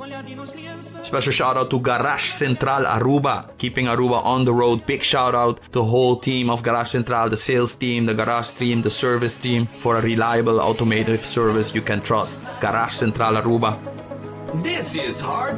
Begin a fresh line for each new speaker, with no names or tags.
Special shout out to Garage Central Aruba, keeping Aruba on the road. Big shout out to the whole team of Garage Central, the sales team, the garage team, the service team, for a reliable automotive service you can trust. Garage Central Aruba.
This is Hard